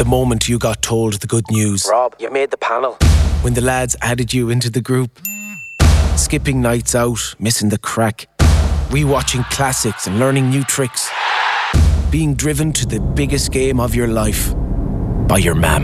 moment you got told the good news. Rob, you made the panel. When the lads added you into the group. Skipping nights out, missing the crack. Rewatching classics and learning new tricks. Being driven to the biggest game of your life by your mam.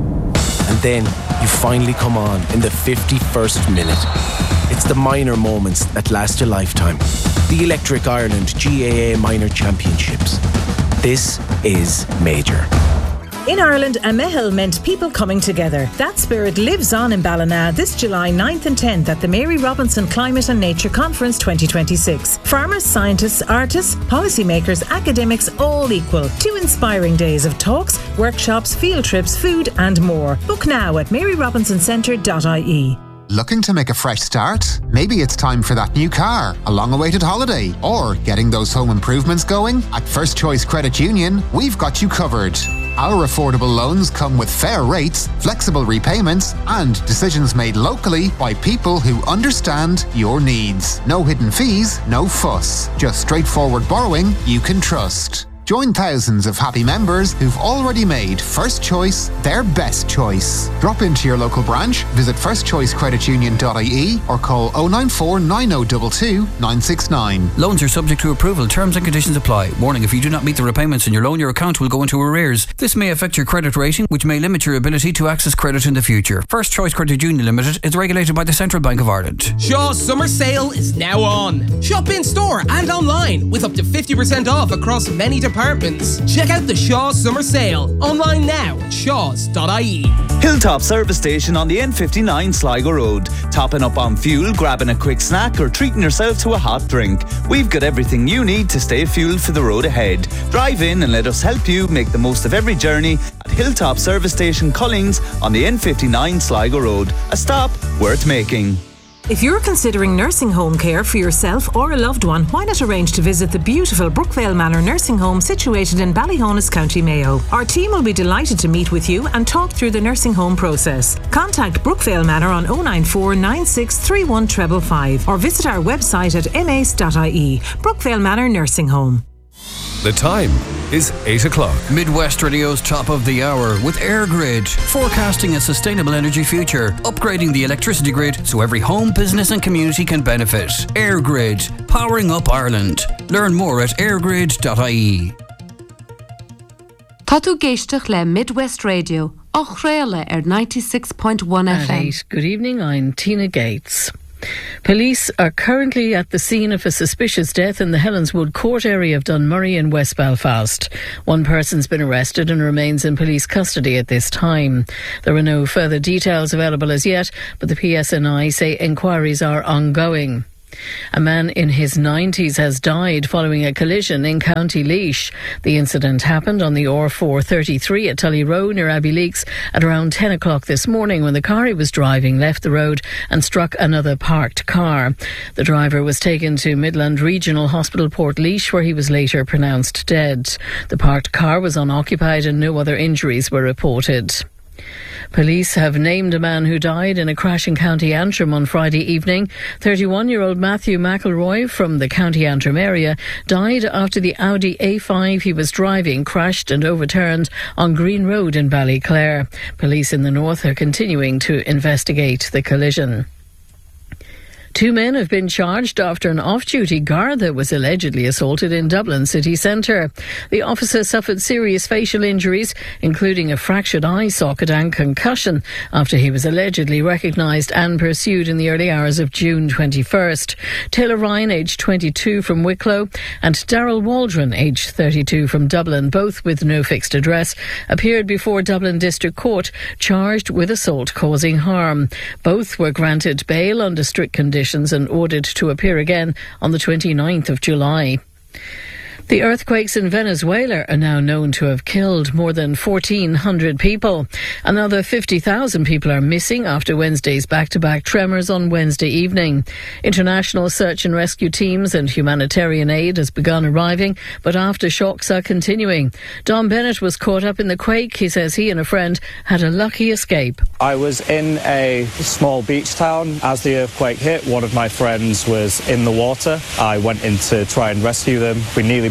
And then you finally come on in the 51st minute. It's the minor moments that last a lifetime. The Electric Ireland GAA Minor Championships. This is major. In Ireland, a Mehil meant people coming together. That spirit lives on in Ballina this July 9th and 10th at the Mary Robinson Climate and Nature Conference 2026. Farmers, scientists, artists, policymakers, academics, all equal. 2 inspiring days of talks, workshops, field trips, food and more. Book now at maryrobinson-centre.ie. Looking to make a fresh start? Maybe it's time for that new car, a long-awaited holiday, or getting those home improvements going? At First Choice Credit Union, we've got you covered. Our affordable loans come with fair rates, flexible repayments, and decisions made locally by people who understand your needs. No hidden fees, no fuss. Just straightforward borrowing you can trust. Join thousands of happy members who've already made First Choice their best choice. Drop into your local branch, visit firstchoicecreditunion.ie or call 094 9022 969. Loans are subject to approval. Terms and conditions apply. Warning, if you do not meet the repayments on your loan, your account will go into arrears. This may affect your credit rating, which may limit your ability to access credit in the future. First Choice Credit Union Limited is regulated by the Central Bank of Ireland. Shaw's summer sale is now on. Shop in store and online with up to 50% off across many departments. Check out the Shaw's summer sale online now at shaws.ie. Hilltop Service Station on the N59 Sligo Road. Topping up on fuel, grabbing a quick snack or treating yourself to a hot drink. We've got everything you need to stay fueled for the road ahead. Drive in and let us help you make the most of every journey at Hilltop Service Station Collings on the N59 Sligo Road. A stop worth making. If you're considering nursing home care for yourself or a loved one, why not arrange to visit the beautiful Brookvale Manor Nursing Home situated in Ballyhonus, County Mayo. Our team will be delighted to meet with you and talk through the nursing home process. Contact Brookvale Manor on 094 9631 555 or visit our website at mace.ie. Brookvale Manor Nursing Home. The time is 8 o'clock. Midwest Radio's top of the hour with EirGrid, forecasting a sustainable energy future, upgrading the electricity grid so every home, business and community can benefit. EirGrid, powering up Ireland. Learn more at airgrid.ie. Tá tú géisteach le Midwest Radio, Ochréile 96.1 FM. Good evening, I'm Tina Gates. Police are currently at the scene of a suspicious death in the Helenswood Court area of Dunmurry in West Belfast. One person's been arrested and remains in police custody at this time. There are no further details available as yet, but the PSNI say inquiries are ongoing. A man in his 90s has died following a collision in County Laois. The incident happened on the R433 at Tully Road near Abbeyleix at around 10 o'clock this morning when the car he was driving left the road and struck another parked car. The driver was taken to Midland Regional Hospital Portlaoise where he was later pronounced dead. The parked car was unoccupied and no other injuries were reported. Police have named a man who died in a crash in County Antrim on Friday evening. 31-year-old Matthew McElroy from the County Antrim area died after the Audi A5 he was driving crashed and overturned on Green Road in Ballyclare. Police in the north are continuing to investigate the collision. 2 men have been charged after an off-duty Garda was allegedly assaulted in Dublin city centre. The officer suffered serious facial injuries, including a fractured eye socket and concussion, after he was allegedly recognised and pursued in the early hours of June 21st. Taylor Ryan, aged 22 from Wicklow, and Darrell Waldron, aged 32 from Dublin, both with no fixed address, appeared before Dublin District Court, charged with assault causing harm. Both were granted bail under strict conditions and ordered to appear again on the 29th of July. The earthquakes in Venezuela are now known to have killed more than 1,400 people. Another 50,000 people are missing after Wednesday's back-to-back tremors on Wednesday evening. International search and rescue teams and humanitarian aid has begun arriving, but aftershocks are continuing. Don Bennett was caught up in the quake. He says he and a friend had a lucky escape. I was in a small beach town as the earthquake hit. One of my friends was in the water. I went in to try and rescue them. We nearly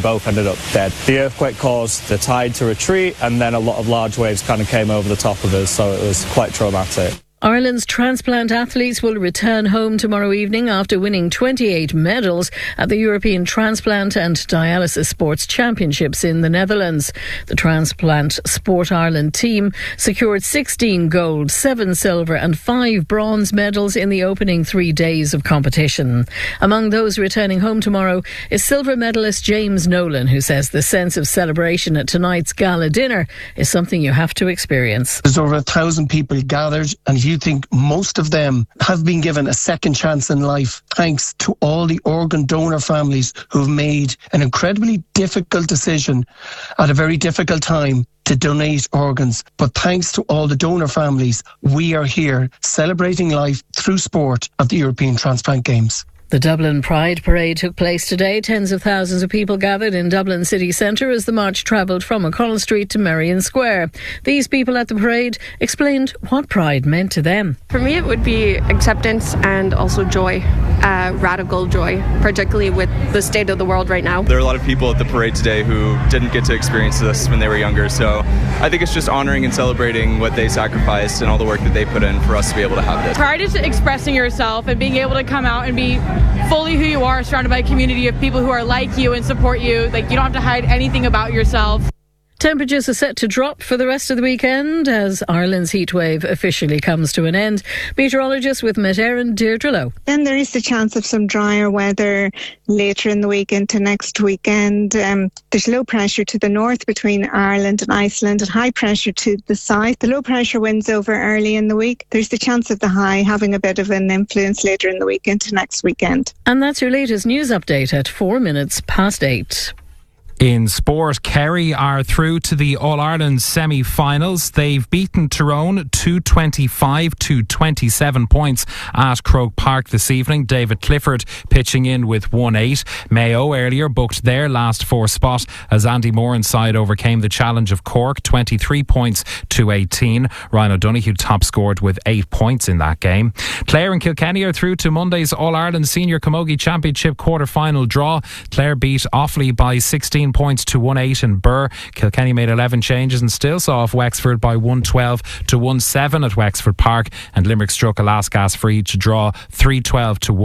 both ended up dead. The earthquake caused the tide to retreat, and then a lot of large waves kind of came over the top of us, so it was quite traumatic. Ireland's transplant athletes will return home tomorrow evening after winning 28 medals at the European Transplant and Dialysis Sports Championships in the Netherlands. The Transplant Sport Ireland team secured 16 gold, 7 silver and 5 bronze medals in the opening 3 days of competition. Among those returning home tomorrow is silver medalist James Nolan, who says the sense of celebration at tonight's gala dinner is something you have to experience. There's over 1,000 people gathered, and you think most of them have been given a second chance in life, thanks to all the organ donor families who've made an incredibly difficult decision at a very difficult time to donate organs. But thanks to all the donor families, we are here celebrating life through sport at the European Transplant Games. The Dublin Pride Parade took place today. Tens of thousands of people gathered in Dublin city centre as the march travelled from O'Connell Street to Merrion Square. These people at the parade explained what Pride meant to them. For me, it would be acceptance and also joy, radical joy, particularly with the state of the world right now. There are a lot of people at the parade today who didn't get to experience this when they were younger, so I think it's just honouring and celebrating what they sacrificed and all the work that they put in for us to be able to have this. Pride is expressing yourself and being able to come out and be fully who you are, surrounded by a community of people who are like you and support you. Like, you don't have to hide anything about yourself. Temperatures are set to drop for the rest of the weekend as Ireland's heatwave officially comes to an end. Meteorologist with Met Éireann, Deirdre Lowe. Then there is the chance of some drier weather later in the week into next weekend. There's low pressure to the north between Ireland and Iceland and high pressure to the south. The low pressure winds over early in the week. There's the chance of the high having a bit of an influence later in the week into next weekend. And that's your latest news update at 8:04. In sport, Kerry are through to the All-Ireland semi-finals. They've beaten Tyrone 225 to 27 points at Croke Park this evening. David Clifford pitching in with 1-8. Mayo earlier booked their last 4 spot as Andy Moran's side overcame the challenge of Cork 23 points to 18. Ryan O'Donoghue top scored with 8 points in that game. Clare and Kilkenny are through to Monday's All-Ireland Senior Camogie Championship quarter-final draw. Clare beat Offaly by 16 points to 1-8 in Birr. Kilkenny made 11 changes and still saw off Wexford by 112 to 1-7 at Wexford Park, and Limerick struck a last gasp free to draw 312 to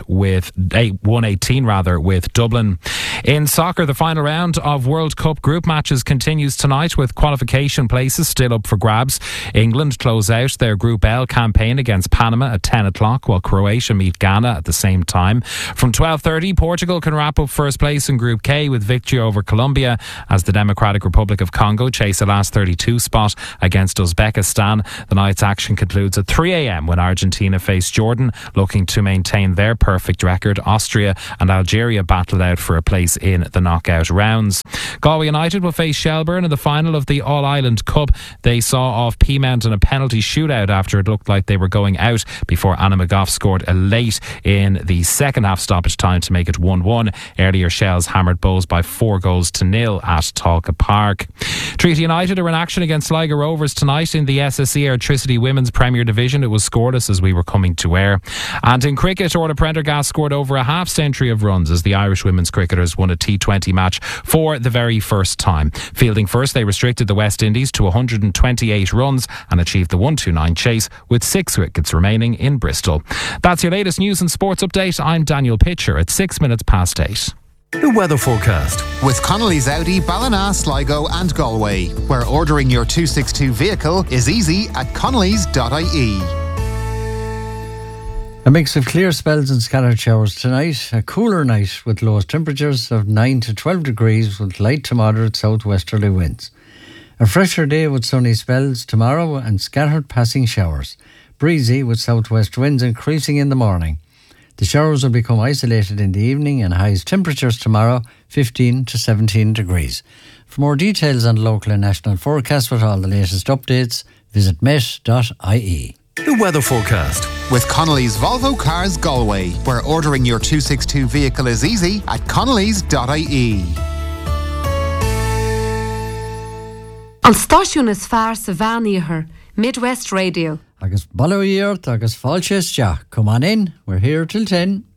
118 with Dublin. In soccer, the final round of World Cup group matches continues tonight with qualification places still up for grabs. England close out their Group L campaign against Panama at 10 o'clock, while Croatia meet Ghana at the same time. From 12:30, Portugal can wrap up first place in Group K with victory over Colombia as the Democratic Republic of Congo chase a last 32 spot against Uzbekistan. The night's action concludes at 3 a.m. when Argentina face Jordan, looking to maintain their perfect record. Austria and Algeria battled out for a place in the knockout rounds. Galway United will face Shelbourne in the final of the All-Ireland Cup. They saw off Peamount in a penalty shootout after it looked like they were going out before Anna McGough scored a late in the second half stoppage time to make it 1-1. Earlier, Shells hammered Bows by 4-0 at Talca Park. Treaty United are in action against Sligo Rovers tonight in the SSE Electricity Women's Premier Division. It was scoreless as we were coming to air. And in cricket, Orla Prendergast scored over a half-century of runs as the Irish women's cricketers won a T20 match for the very first time. Fielding first, they restricted the West Indies to 128 runs and achieved the 129 chase with 6 wickets remaining in Bristol. That's your latest news and sports update. I'm Daniel Pitcher at 8:06. The weather forecast with Connolly's Audi, Ballina, Sligo and Galway, where ordering your 262 vehicle is easy at connellys.ie. A mix of clear spells and scattered showers tonight. A cooler night with lowest temperatures of 9 to 12 degrees with light to moderate southwesterly winds. A fresher day with sunny spells tomorrow and scattered passing showers. Breezy with southwest winds increasing in the morning. The showers will become isolated in the evening and highest temperatures tomorrow 15 to 17 degrees. For more details on local and national forecasts with all the latest updates, visit met.ie. The weather forecast with Connolly's Volvo Cars Galway, where ordering your 262 vehicle is easy at connellys.ie. An stáisiún is fearr sa bhean Midwest Radio. Agus ballóíart agus fáilte isteach. Come on in, we're here till 10.